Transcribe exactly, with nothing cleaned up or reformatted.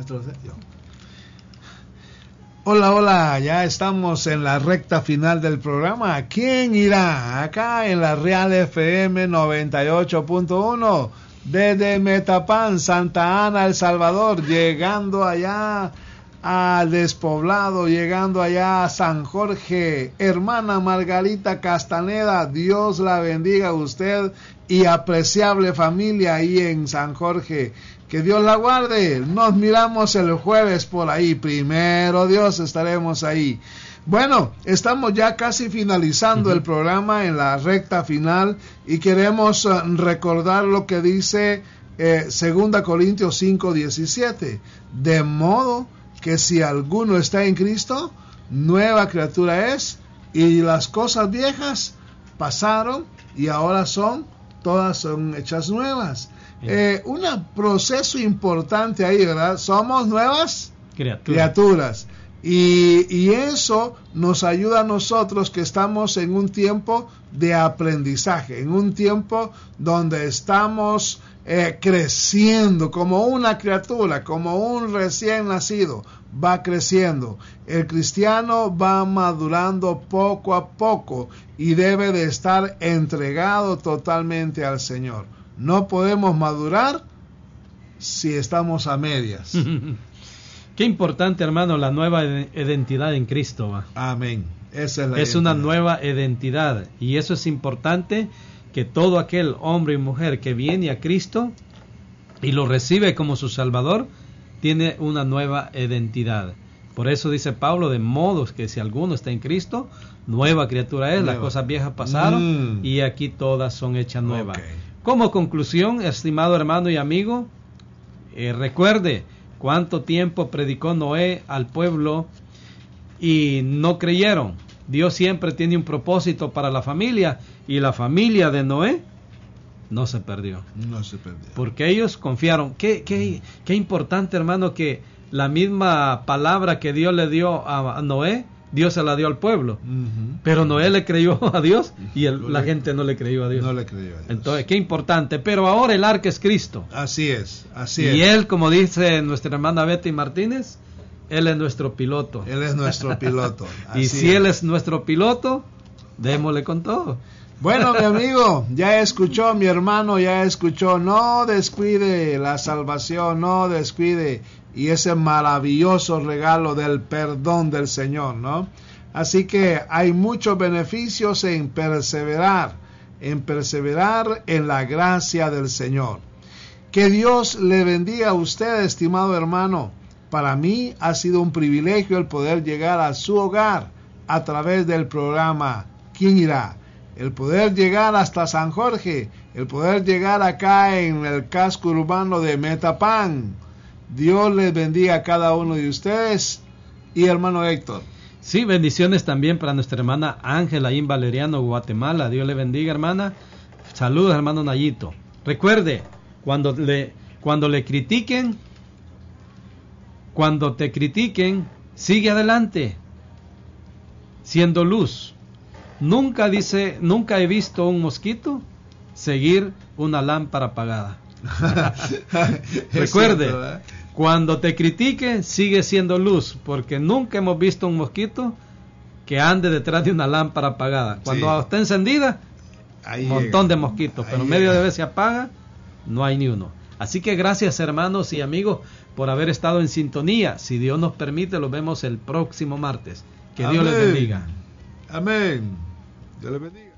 Yo. Hola, hola, ya estamos en la recta final del programa. ¿Quién irá? Acá en la Real F M noventa y ocho punto uno, desde Metapán, Santa Ana, El Salvador, llegando allá a Despoblado, llegando allá a San Jorge. Hermana Margarita Castaneda, Dios la bendiga a usted y apreciable familia ahí en San Jorge. Que Dios la guarde. Nos miramos el jueves por ahí. Primero Dios, estaremos ahí. Bueno, estamos ya casi finalizando uh-huh. el programa, en la recta final, y queremos uh, recordar lo que dice eh, dos Corintios cinco diecisiete. De modo que si alguno está en Cristo, nueva criatura es, y las cosas viejas pasaron y ahora son, todas son hechas nuevas. Eh, un proceso importante ahí, ¿verdad? Somos nuevas criaturas, criaturas. Y, y eso nos ayuda a nosotros que estamos en un tiempo de aprendizaje, en un tiempo donde estamos eh, creciendo como una criatura, como un recién nacido, va creciendo. El cristiano va madurando poco a poco y debe de estar entregado totalmente al Señor. No podemos madurar si estamos a medias. Qué importante, hermano, la nueva identidad en Cristo. ¿Va? Amén. Esa es la es una nueva identidad, y eso es importante, que todo aquel hombre y mujer que viene a Cristo y lo recibe como su Salvador, tiene una nueva identidad. Por eso dice Pablo, de modo que si alguno está en Cristo, nueva criatura es, nueva. Las cosas viejas pasaron mm. y aquí todas son hechas nuevas. Okay. Como conclusión, estimado hermano y amigo, eh, recuerde cuánto tiempo predicó Noé al pueblo y no creyeron. Dios siempre tiene un propósito para la familia, y la familia de Noé no se perdió. No se perdió. Porque ellos confiaron. Qué, qué, qué importante, hermano, que la misma palabra que Dios le dio a Noé, Dios se la dio al pueblo. Uh-huh. Pero Noé le creyó a Dios y el, la gente no le creyó a Dios. No le creyó a Dios. Entonces, qué importante. Pero ahora el arca es Cristo. Así es, así y es. Y Él, como dice nuestra hermana Betty Martínez, Él es nuestro piloto. Él es nuestro piloto. Y si es. Él es nuestro piloto, démosle con todo. Bueno, mi amigo, ya escuchó, mi hermano, ya escuchó. No descuide la salvación, no descuide y ese maravilloso regalo del perdón del Señor, ¿no? Así que hay muchos beneficios en perseverar, en perseverar en la gracia del Señor. Que Dios le bendiga a usted, estimado hermano. Para mí ha sido un privilegio el poder llegar a su hogar a través del programa ¿Quién irá? El poder llegar hasta San Jorge, el poder llegar acá en el casco urbano de Metapán. Dios les bendiga a cada uno de ustedes. Y hermano Héctor. Sí, bendiciones también para nuestra hermana Ángela ahí en Valeriano, Guatemala. Dios le bendiga, hermana. Saludos, hermano Nayito. Recuerde, cuando le, cuando le critiquen, cuando te critiquen, sigue adelante, siendo luz. Nunca dice, nunca he visto un mosquito seguir una lámpara apagada. Recuerde, cierto, ¿eh? Cuando te critique, sigue siendo luz, porque nunca hemos visto un mosquito que ande detrás de una lámpara apagada. Cuando sí. está encendida, un montón llega. de mosquitos, pero medio llega. de vez se apaga, no hay ni uno. Así que gracias, hermanos y amigos, por haber estado en sintonía. Si Dios nos permite, los vemos el próximo martes. Que Amén. Dios les bendiga. Amén. Dios les bendiga.